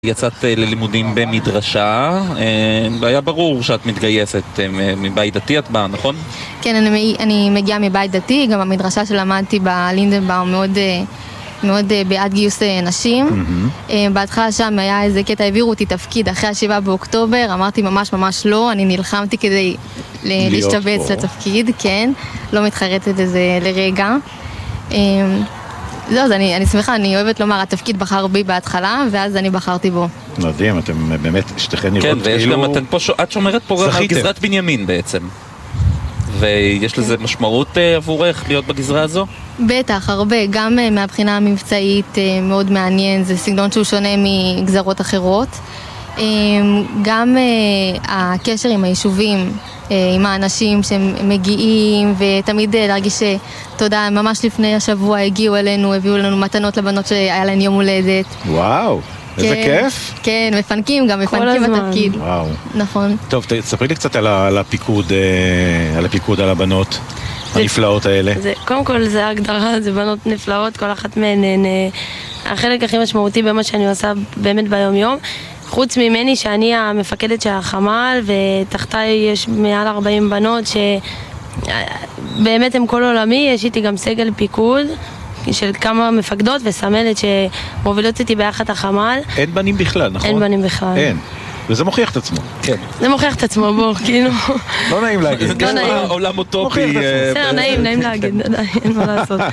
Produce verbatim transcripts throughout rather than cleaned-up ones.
יצאת ללימודים במדרשה, היה ברור שאת מתגייסת מבית דתי, את באה, נכון? כן, אני, אני מגיעה מבית דתי, גם המדרשה שלמדתי בלינדנבאום מאוד, מאוד בעד גיוס נשים. Mm-hmm. בהתחלה שם היה איזה קטע, העבירו אותי תפקיד אחרי השבעה באוקטובר, אמרתי ממש ממש לא, אני נלחמתי כדי להשתבץ לתפקיד, כן, לא מתחרטת לזה לרגע. לא, אז אני, אני שמחה, אני אוהבת לומר, התפקיד בחר בי בהתחלה, ואז אני בחרתי בו. מדהים, אתם באמת שתכן נראות כאילו... כן, ויש גם, אתן פה, את שומרת פה גם על גזרת בנימין בעצם. ויש לזה משמעות עבורך להיות בגזרה הזו? בטח, הרבה. גם מהבחינה המבצעית מאוד מעניין, זה סגנון שהוא שונה מגזרות אחרות. גם הקשר עם היישובים, עם האנשים שמגיעים, ותמיד להרגיש תודה, ממש לפני השבוע הגיעו אלינו, הביאו לנו מתנות לבנות שהיה להן יום הולדת. וואו, איזה כיף. כן, מפנקים, גם מפנקים בתפקיד. וואו. נכון. טוב, תספרי לי קצת על הפיקוד, על הפיקוד על הבנות הנפלאות האלה. קודם כל זה ההגדרה, זה בנות נפלאות, כל אחת מהן החלק הכי משמעותי במה שאני עושה באמת ביום יום. חוץ ממני שאני המפקדת של החמ"ל, ותחתיי יש מעל ארבעים בנות שבאמת הם כל עולמי. יש איתי גם סגל פיקוד של כמה מפקדות וסמלת שמובילות איתי ביחד החמ"ל. אין בנים בכלל, נכון? אין בנים בכלל. אין. וזה מוכיח את עצמו. כן. זה מוכיח את עצמו, בוא, כאילו. לא נעים להגיד. לא נעים. עולם אוטופי. בסדר, נעים, נעים להגיד, אין מה לעשות.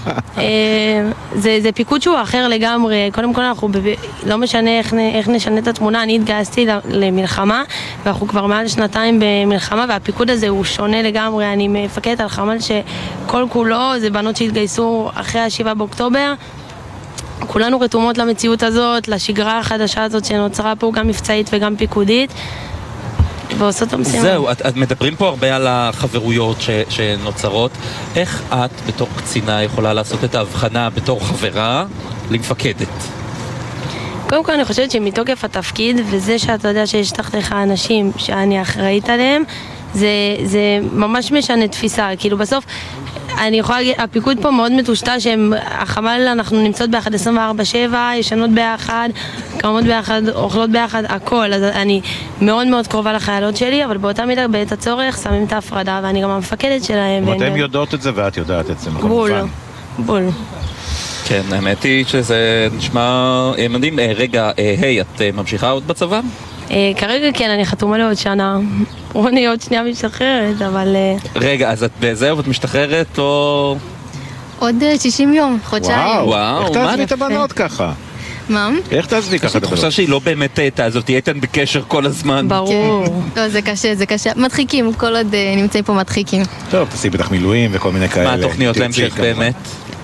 זה פיקוד שהוא אחר לגמרי. קודם כל אנחנו, לא משנה איך נשנה את התמונה, אני התגייסתי למלחמה, ואנחנו כבר מעל שנתיים במלחמה, והפיקוד הזה הוא שונה לגמרי. אני מפקדת על חמ"ל שכל כולו זה בנות שהתגייסו אחרי השבעה באוקטובר. כולנו רתומות למציאות הזאת, לשגרה החדשה הזאת שנוצרה פה גם מבצעית וגם פיקודית, ועושות המשימה. זהו, את, את מדברים פה הרבה על החברויות ש, שנוצרות. איך את בתור קצינה יכולה לעשות את ההבחנה בתור חברה למפקדת? קודם כל אני חושבת שמתוקף התפקיד, וזה שאתה יודע שיש תחתיך אנשים שאני אחראית עליהם, זה, זה ממש משנה תפיסה. כאילו בסוף אני יכולה להגיד, הפיקוד פה מאוד מטושטש, שהחמ"ל אנחנו נמצאות ביחד עשרים וארבע שבע, ישנות ביחד, קרמות ביחד, אוכלות ביחד, הכל. אז אני מאוד מאוד קרובה לחיילות שלי, אבל באותה מידה בעת הצורך שמים את ההפרדה, ואני גם המפקדת שלהם. ואתם יודעות את זה ואת יודעת את זה, בול, בול. כן, האמת היא שזה נשמע מדהים. רגע, היי, את ממשיכה עוד בצבא? כרגע כן, אני חתומה לעוד שנה. רוני עוד שנייה משתחררת, אבל... רגע, אז את בזהו, את משתחררת או... עוד שישים יום, חודשיים. וואו, איך תעזבי את הבנות ככה? מה? איך תעזבי ככה את הבנות? אני חושב שהיא לא באמת תעזוב, תהיה איתן בקשר כל הזמן. ברור. לא, זה קשה, זה קשה. מדחיקים, כל עוד נמצאים פה מדחיקים. טוב, תעשי בטח מילואים וכל מיני כאלה. מה התוכניות להמשך באמת?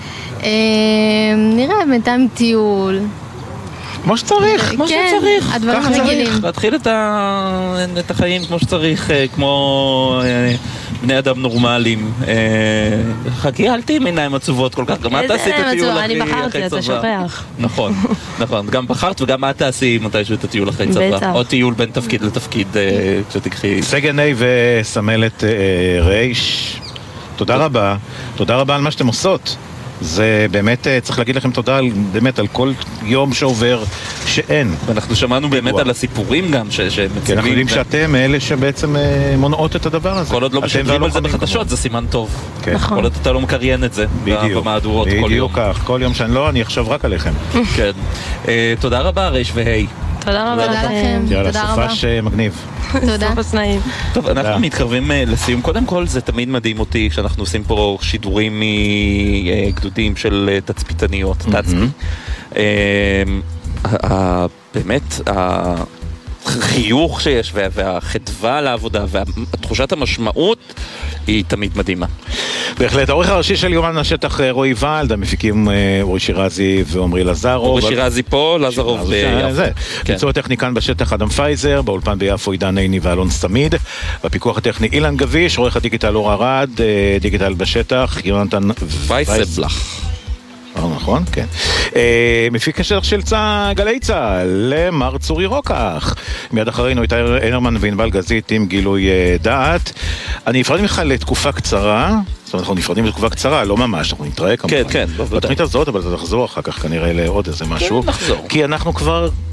נראה, בינתיים טיול. כמו שצריך, כמו שצריך. הדברים הרגילים. להתחיל את החיים כמו שצריך, כמו בני אדם נורמליים. חכי, אל תהי מעיניים עצובות כל כך. גם את תעשי את הטיול אחרי צבא. אני בחרתי, אתה שוכח. נכון, נכון. גם בחרת וגם את תעשי מתישהו את הטיול אחרי צבא. או טיול בין תפקיד לתפקיד כשתקחי. סגן A וסמלת רייש, תודה רבה. תודה רבה על מה שאתם עושות. זה באמת, צריך להגיד לכם תודה על, באמת על כל יום שעובר שאין. ואנחנו שמענו באמת על הסיפורים גם שמציבים. כי אנחנו יודעים שאתם אלה שבעצם מונעות את הדבר הזה. כל עוד לא משדרים על זה בחדשות, זה סימן טוב. כל עוד אתה לא מקריין את זה במהדורות כל יום. בדיוק כך, כל יום שאני לא, אני אחשוב רק עליכם. כן. תודה רבה, רייש והי. תודה רבה לכם. יאללה, סופש מגניב. תודה. סופש נעים. טוב, אנחנו מתקרבים לסיום. קודם כל, זה תמיד מדהים אותי כשאנחנו עושים פה שידורים מגדודים של תצפיתניות, תצפי. באמת, החיוך שיש והחדווה לעבודה והתחושת המשמעות היא תמיד מדהימה. בהחלט, העורך הראשי של יומן השטח רועי ולד, המפיקים אורי שירזי ועומרי לזרוב. אורי שירזי פה, לזרוב ביפו. ביצוע הטכני כאן בשטח אדם פייזר, באולפן ביפו עידן עיני ואלון סתמיד, בפיקוח הטכני אילן גביש, עורך הדיגיטל אור ארד, דיגיטל בשטח, יונתן וייסבלח. נכון, כן. מפיק השטח של גלי צהל, למר צורי רוקח. מיד אחרינו הייתה אינרמן וענבל גזית עם גילוי דעת. אני אפרד ממך לתקופה קצרה, זאת אומרת, אנחנו נפרדים לתקופה קצרה, לא ממש, אנחנו נתראה כמובן. כן, כן. בתוכנית הזאת, אבל אתה תחזור אחר כך כנראה לעוד איזה משהו. כן, נחזור. כי אנחנו כבר